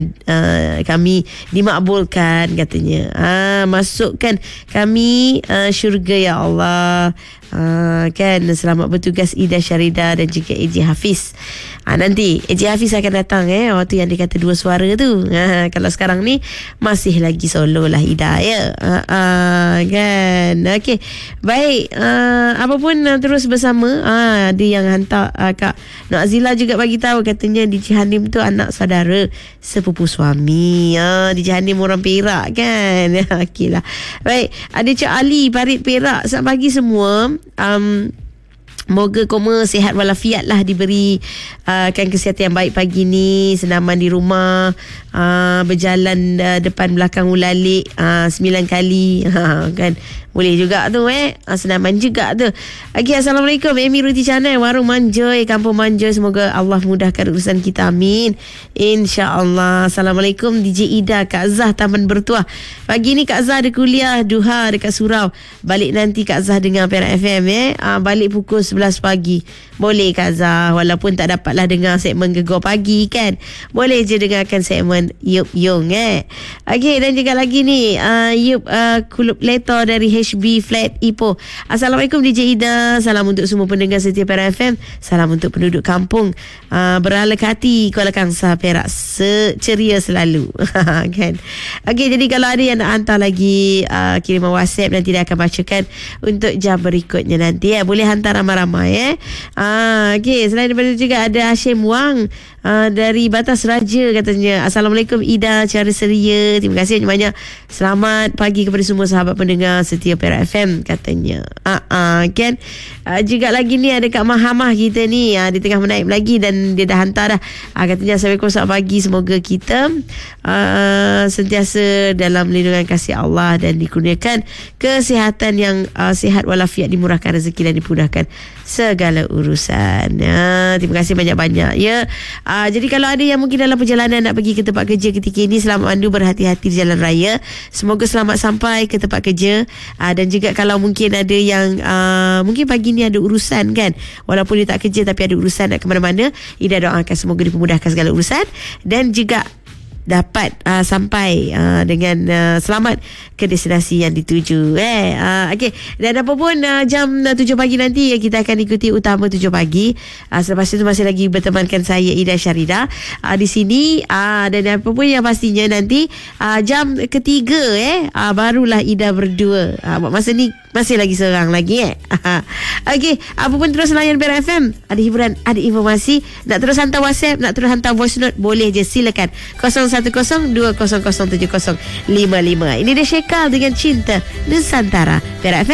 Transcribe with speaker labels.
Speaker 1: kami dimakbulkan katanya. Masukkan kami syurga ya Allah. Kan, selamat bertugas Ida Syarida dan juga AJ Hafiz. Nanti AJ Hafiz akan datang waktu yang dia kata dua suara tu. Kalau sekarang ni masih lagi solo lah Ida ya. Kan. Okey. Baik, apa pun terus bersama. Dia yang hantar Kak Nak Zila juga bagi tahu katanya di Cihandim tu anak saudara sepupu suami. Di Cihandim orang Perak kan. Okeylah. Baik, ada Cik Ali Parit Perak. Selamat pagi semua. Moga koma sihat walafiat lah, diberi kan kesihatan yang baik pagi ni, senaman di rumah, berjalan depan belakang ulalik 9 kali kan, boleh juga tu senaman juga tu. Okay, Assalamualaikum. Amy Ruti Channel, Warung Manjoy, Kampung Manjoy. Semoga Allah mudahkan urusan kita, amin, insya-Allah. Assalamualaikum DJ Ida, Kak Zah Taman Bertuah. Pagi ni Kak Zah ada kuliah duha dekat Surau. Balik nanti Kak Zah dengar Perak FM balik pukul 11 pagi. Boleh Kak Zah, walaupun tak dapatlah dengar segmen Gegar Pagi kan, boleh je dengarkan segmen Yup Yung Okay, dan juga lagi ni Yup Kulub Leto dari HB Flat Ipoh. Assalamualaikum DJ Ida, salam untuk semua pendengar setia Perak FM, salam untuk penduduk kampung berhala hati Kuala Kangsar Perak, ceria selalu kan. Okay, jadi kalau ada yang nak hantar lagi kiriman WhatsApp, nanti dia akan bacakan untuk jam berikutnya nanti boleh hantar ramai-ramai okay, selain daripada itu juga ada Hashim Wang dari Batas Raja katanya. Assalamualaikum Ida, cara seria, terima kasih banyak. Selamat pagi kepada semua sahabat pendengar setia Perak FM katanya. Kan juga lagi ni ada Kak Mahamah kita ni, dia tengah menaip lagi dan dia dah hantar dah. Katanya Assalamualaikum, selamat pagi, semoga kita sentiasa dalam lindungan kasih Allah dan dikurniakan kesihatan yang sihat walafiat, dimurahkan rezeki dan dimudahkan segala urusan. Terima kasih banyak-banyak ya. Jadi kalau ada yang mungkin dalam perjalanan nak pergi ke tempat kerja ketika ini, selamat mandu, berhati-hati di jalan raya, semoga selamat sampai ke tempat kerja. Dan juga kalau mungkin ada yang mungkin pagi ni ada urusan kan, walaupun dia tak kerja tapi ada urusan nak ke mana-mana, Ida doakan semoga dipermudahkan segala urusan dan juga dapat sampai dengan selamat ke destinasi yang dituju. Okay. Dan apa pun jam 7 pagi nanti kita akan ikuti Utama 7 pagi. Selepas itu masih lagi bertemankan saya Ida Syarida di sini. Dan apa pun yang pastinya nanti jam ketiga barulah Ida berdua. Masa ni masih lagi seorang lagi Okay, apa pun terus layan Perak FM. Ada hiburan, ada informasi. Nak terus hantar WhatsApp, nak terus hantar voice note, boleh je, silakan 010-200-7055. Ini dia Syekal dengan Cinta Nusantara Perak FM.